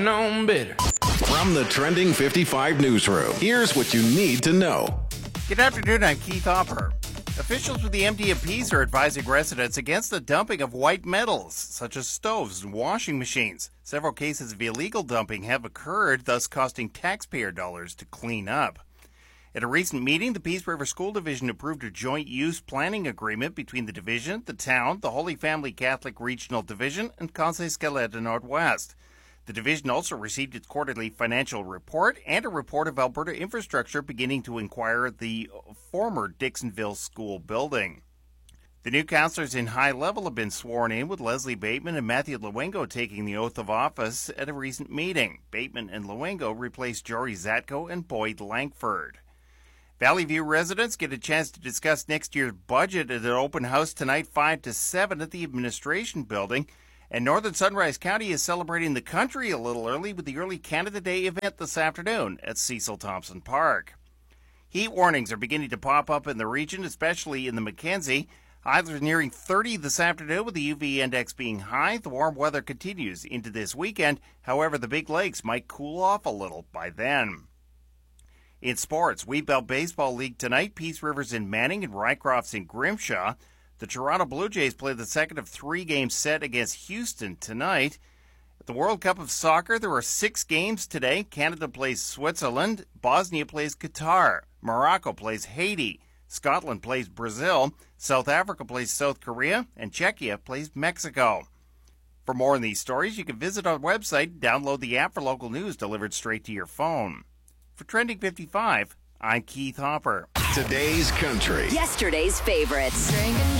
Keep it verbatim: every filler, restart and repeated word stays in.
known better. From the Trending fifty-five newsroom, here's what you need to know. Good afternoon, I'm Keith Hopper. Officials with the M D M Ps are advising residents against the dumping of white metals, such as stoves and washing machines. Several cases of illegal dumping have occurred, thus costing taxpayer dollars to clean up. At a recent meeting, the Peace River School Division approved a joint use planning agreement between the division, the town, the Holy Family Catholic Regional Division, and Conseil Scaletta Northwest. The division also received its quarterly financial report and a report of Alberta Infrastructure beginning to inquire at the former Dixonville School building. The new councillors in high level have been sworn in, with Leslie Bateman and Matthew Luengo taking the oath of office at a recent meeting. Bateman and Luengo replaced Jory Zatko and Boyd Langford. Valley View residents get a chance to discuss next year's budget at an open house tonight, five to seven at the Administration Building. And Northern Sunrise County is celebrating the country a little early with the Early Canada Day event this afternoon at Cecil Thompson Park. Heat warnings are beginning to pop up in the region, especially in the Mackenzie. Highs are nearing thirty this afternoon, with the U V index being high. The warm weather continues into this weekend. However, the Big Lakes might cool off a little by then. In sports, Wheatbelt Baseball League tonight, Peace River's in Manning and Rycroft's in Grimshaw. The Toronto Blue Jays play the second of three games set against Houston tonight. At the World Cup of Soccer, there are six games today. Canada plays Switzerland, Bosnia plays Qatar, Morocco plays Haiti, Scotland plays Brazil, South Africa plays South Korea, and Czechia plays Mexico. For more on these stories, you can visit our website, download the app for local news delivered straight to your phone. For Trending fifty-five, I'm Keith Hopper. Today's country. Yesterday's favorites.